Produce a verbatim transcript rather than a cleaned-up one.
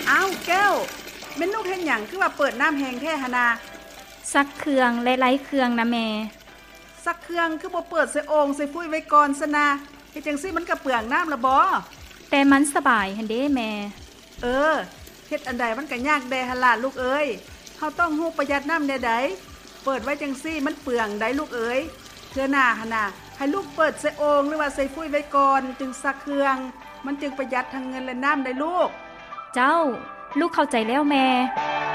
อ้าวแก้วแม่นลูกเฮ็ดหยังคือว่าเปิดน้ำแห้งแท้หนนาซักเครื่องและไร้เครื่องนะแม่ซักเครื่องคือบ่เปิดใส่โอ่งใส่ฟุ้ยไว้ก่อนซะนะเฮ็ดจังซี่มันก็เปลืองน้ำละบ่แต่มันสบายหั่นเด้แม่เออเฮ็ดอันใดมันก็ยากแด่หั่นล่ะลูกเอ้ยเฮาต้องฮู้ประหยัดน้ำแน่ใดเปิดไว้จังซี่มันเปลืองได้ลูกเอ้ยเทื่อหน้าหั่นน่ะให้ลูกเปิดใส่โอ่งหรือว่าใส่ฟุ้ยไว้ก่อนจึงซักเครื่องมันจึงประหยัดทั้งเงินและน้ำได้ลูกเจ้าลูกเข้าใจแล้วแม่